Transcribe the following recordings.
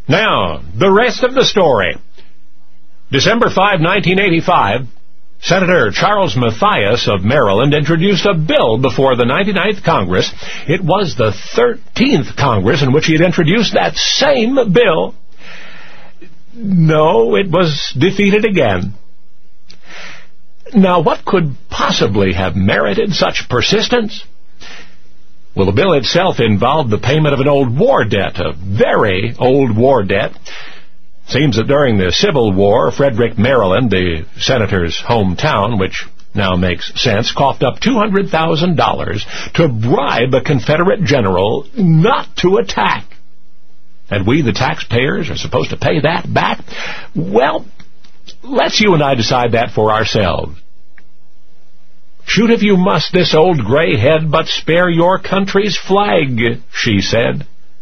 Now, the rest of the story. December 5, 1985, Senator Charles Mathias of Maryland introduced a bill before the 99th Congress. It was the 13th Congress in which he had introduced that same bill. No, it was defeated again. Now, what could possibly have merited such persistence? Well, the bill itself involved the payment of an old war debt, a very old war debt. Seems that during the Civil War, Frederick, Maryland, the senator's hometown, which now makes sense, coughed up $200,000 to bribe a Confederate general not to attack. And we, the taxpayers, are supposed to pay that back? Well, let's you and I decide that for ourselves. Shoot if you must this old gray head, but spare your country's flag, she said.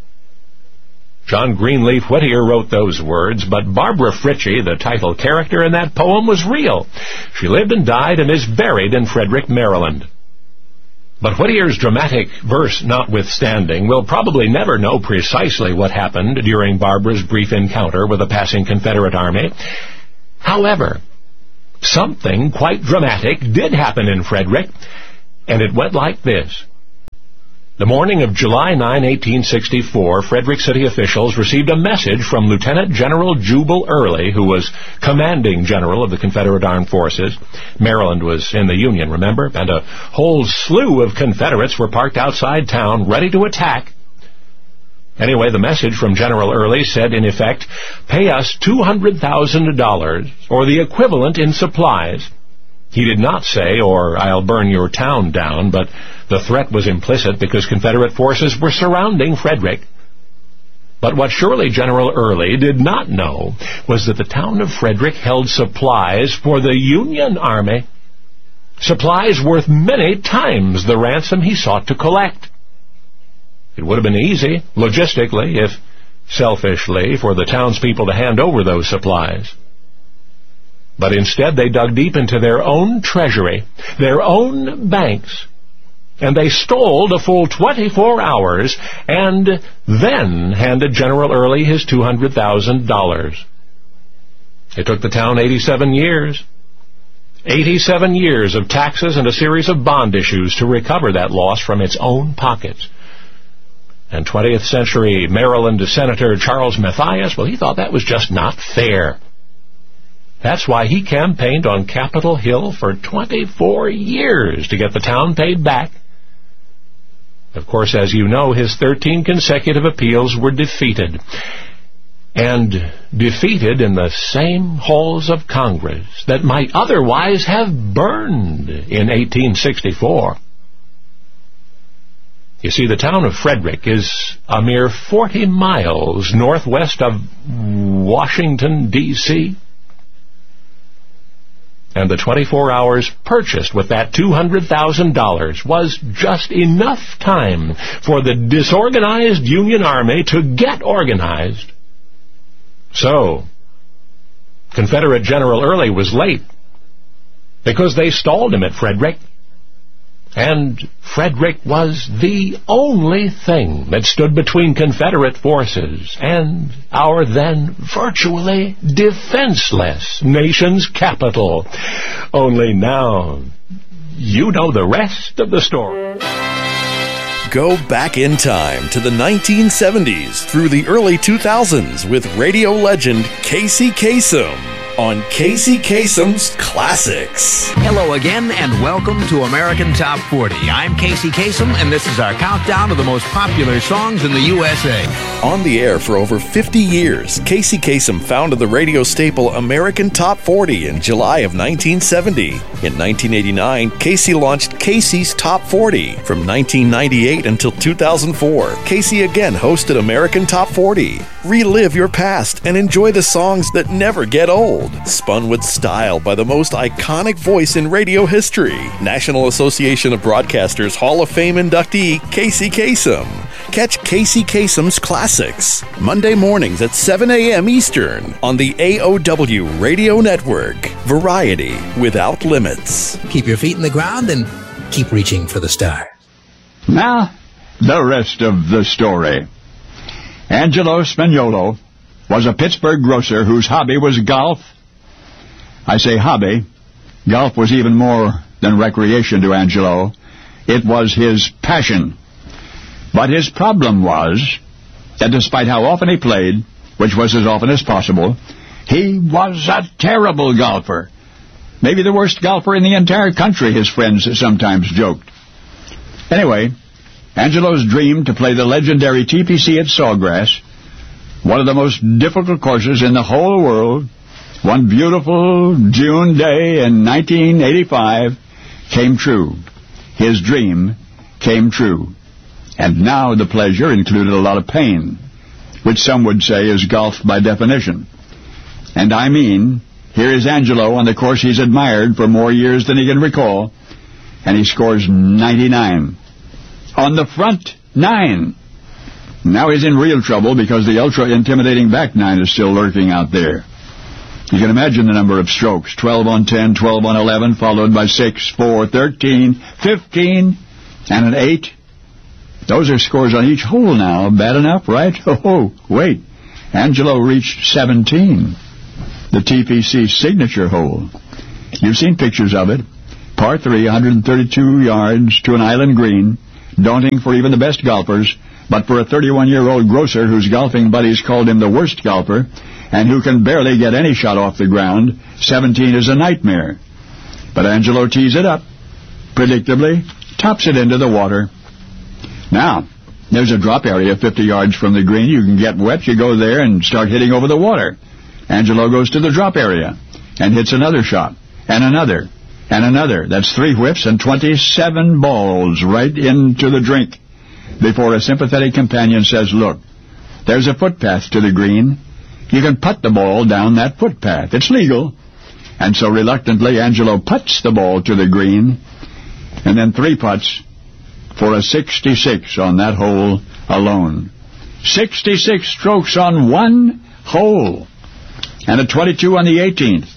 John Greenleaf Whittier wrote those words, but Barbara Fritchie, the title character in that poem, was real. She lived and died and is buried in Frederick, Maryland. But Whittier's dramatic verse notwithstanding, we'll probably never know precisely what happened during Barbara's brief encounter with a passing Confederate army. However, something quite dramatic did happen in Frederick, and it went like this. The morning of July 9, 1864, Frederick City officials received a message from Lieutenant General Jubal Early, who was commanding general of the Confederate Armed Forces. Maryland was in the Union, remember? And a whole slew of Confederates were parked outside town, ready to attack. Anyway, the message from General Early said, in effect, pay us $200,000, or the equivalent in supplies. He did not say, or I'll burn your town down, but the threat was implicit because Confederate forces were surrounding Frederick. But what surely General Early did not know was that the town of Frederick held supplies for the Union Army, supplies worth many times the ransom he sought to collect. It would have been easy, logistically, if selfishly, for the townspeople to hand over those supplies. But instead they dug deep into their own treasury, their own banks, and they stole a full 24 hours and then handed General Early his $200,000. It took the town 87 years. 87 years of taxes and a series of bond issues to recover that loss from its own pockets. And 20th century Maryland Senator Charles Mathias, well, he thought that was just not fair. That's why he campaigned on Capitol Hill for 24 years to get the town paid back. Of course, as you know, his 13 consecutive appeals were defeated. And defeated in the same halls of Congress that might otherwise have burned in 1864. You see, the town of Frederick is a mere 40 miles northwest of Washington, D.C., and the 24 hours purchased with that $200,000 was just enough time for the disorganized Union Army to get organized. So, Confederate General Early was late because they stalled him at Frederick. And Frederick was the only thing that stood between Confederate forces and our then virtually defenseless nation's capital. Only now, you know the rest of the story. Go back in time to the 1970s through the early 2000s with radio legend Casey Kasem on Casey Kasem's Classics. Hello again, and welcome to American Top 40. I'm Casey Kasem, and this is our countdown of the most popular songs in the USA. On the air for over 50 years, Casey Kasem founded the radio staple American Top 40 in July of 1970. In 1989, Casey launched Casey's Top 40. From 1998 until 2004, Casey again hosted American Top 40. Relive your past and enjoy the songs that never get old. Spun with style by the most iconic voice in radio history, National Association of Broadcasters Hall of Fame inductee Casey Kasem. Catch Casey Kasem's Classics Monday mornings at 7 a.m. Eastern on the AOW Radio Network. Variety without limits. Keep your feet in the ground and keep reaching for the stars. Now, the rest of the story. Angelo Spagnolo was a Pittsburgh grocer whose hobby was golf. I say hobby. Golf was even more than recreation to Angelo. It was his passion. But his problem was that despite how often he played, which was as often as possible, he was a terrible golfer. Maybe the worst golfer in the entire country, his friends sometimes joked. Anyway, Angelo's dream to play the legendary TPC at Sawgrass, one of the most difficult courses in the whole world, one beautiful June day in 1985, came true. His dream came true. And now the pleasure included a lot of pain, which some would say is golf by definition. And I mean, here is Angelo on the course he's admired for more years than he can recall, and he scores 99. On the front 9. Now he's in real trouble because the ultra-intimidating back 9 is still lurking out there. You can imagine the number of strokes, 12 on 10, 12 on 11, followed by 6, 4, 13, 15, and an 8. Those are scores on each hole now. Bad enough, right? Oh, wait. Angelo reached 17, the TPC signature hole. You've seen pictures of it. Par 3, 132 yards to an island green, daunting for even the best golfers, but for a 31-year-old grocer whose golfing buddies called him the worst golfer, and who can barely get any shot off the ground, 17 is a nightmare. But Angelo tees it up, predictably, tops it into the water. Now, there's a drop area 50 yards from the green. You can get wet, you go there and start hitting over the water. Angelo goes to the drop area and hits another shot, and another, and another. That's 3 whiffs and 27 balls right into the drink before a sympathetic companion says, look, there's a footpath to the green. You can putt the ball down that footpath. It's legal. And so reluctantly, Angelo putts the ball to the green, and then 3 putts for a 66 on that hole alone. 66 strokes on one hole, and a 22 on the 18th.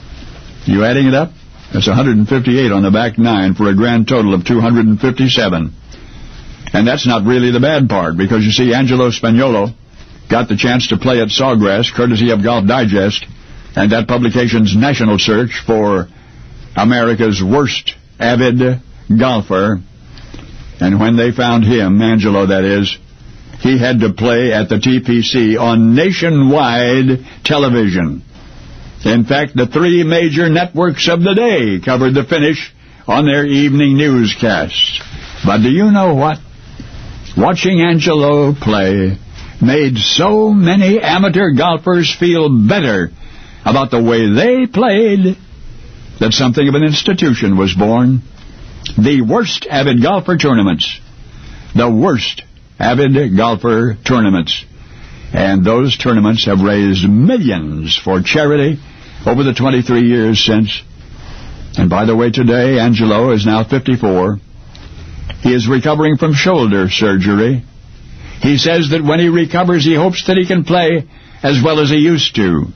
You adding it up? That's 158 on the back 9 for a grand total of 257. And that's not really the bad part, because you see, Angelo Spagnolo got the chance to play at Sawgrass, courtesy of Golf Digest, and that publication's national search for America's worst avid golfer. And when they found him, Angelo that is, he had to play at the TPC on nationwide television. In fact, the 3 major networks of the day covered the finish on their evening newscasts. But do you know what? Watching Angelo play made so many amateur golfers feel better about the way they played that something of an institution was born. The Worst Avid Golfer Tournaments. The Worst Avid Golfer Tournaments. And those tournaments have raised millions for charity over the 23 years since. And by the way, today, Angelo is now 54. He is recovering from shoulder surgery. He says that when he recovers, he hopes that he can play as well as he used to.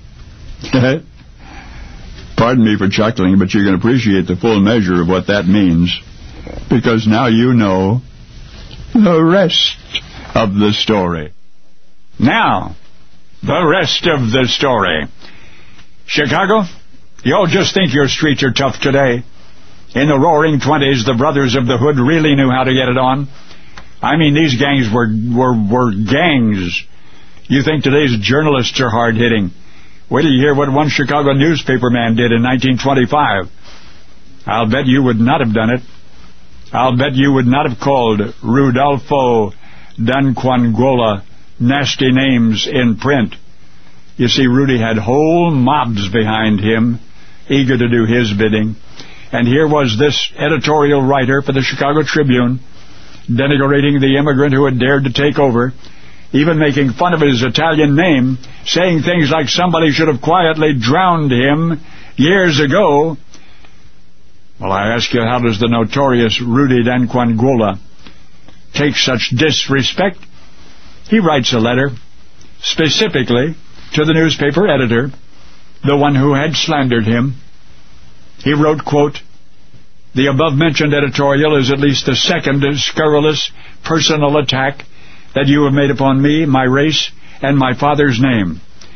Pardon me for chuckling, but you can appreciate the full measure of what that means, because now you know the rest of the story. Now, the rest of the story. Chicago, you all just think your streets are tough today. In the roaring 20s, the brothers of the hood really knew how to get it on. I mean, these gangs were gangs. You think today's journalists are hard-hitting. Wait till you hear what one Chicago newspaper man did in 1925. I'll bet you would not have done it. I'll bet you would not have called Rudolfo Danquanguola nasty names in print. You see, Rudy had whole mobs behind him, eager to do his bidding. And here was this editorial writer for the Chicago Tribune, denigrating the immigrant who had dared to take over, even making fun of his Italian name, saying things like somebody should have quietly drowned him years ago. Well, I ask you, how does the notorious Rudy Danquanguola take such disrespect? He writes a letter, specifically to the newspaper editor, the one who had slandered him. He wrote, quote, "The above-mentioned editorial is at least the second scurrilous personal attack that you have made upon me, my race, and my father's name.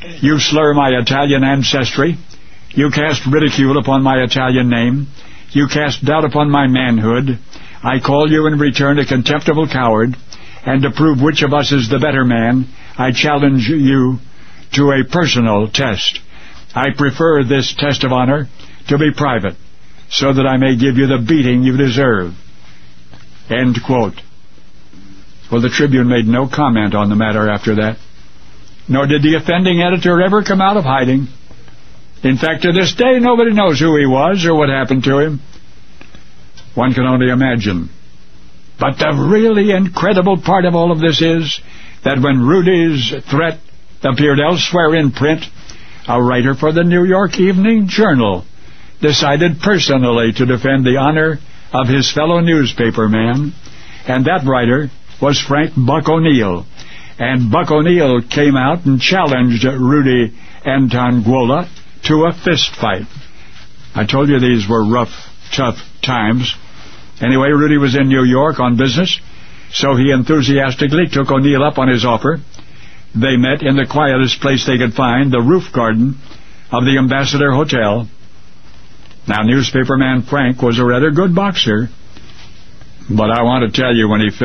You slur my Italian ancestry. You cast ridicule upon my Italian name. You cast doubt upon my manhood. I call you in return a contemptible coward, and to prove which of us is the better man, I challenge you to a personal test. I prefer this test of honor to be private, so that I may give you the beating you deserve." End quote. Well, the Tribune made no comment on the matter after that, nor did the offending editor ever come out of hiding. In fact, to this day, nobody knows who he was or what happened to him. One can only imagine. But the really incredible part of all of this is that when Rudy's threat appeared elsewhere in print, a writer for the New York Evening Journal decided personally to defend the honor of his fellow newspaperman, and that writer was Frank Buck O'Neill. And Buck O'Neill came out and challenged Rudy Antonguola to a fist fight. I told you these were rough, tough times. Anyway, Rudy was in New York on business, so he enthusiastically took O'Neill up on his offer. They met in the quietest place they could find, the roof garden of the Ambassador Hotel. Now, newspaperman Frank was a rather good boxer, but I want to tell you, when he